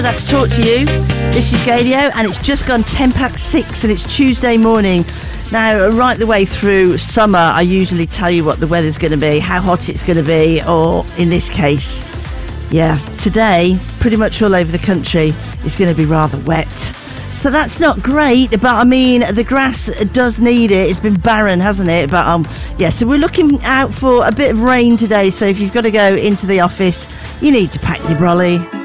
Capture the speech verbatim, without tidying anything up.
That's Talk to You. This is Gadio, and it's just gone ten past six, and it's Tuesday morning. Now, right the way through summer, I usually tell you what the weather's going to be, how hot it's going to be, or in this case, yeah, today, pretty much all over the country, it's going to be rather wet. So that's not great, but I mean, the grass does need it. It's been barren, hasn't it? But um, yeah, so we're looking out for a bit of rain today. So if you've got to go into the office, you need to pack your brolly.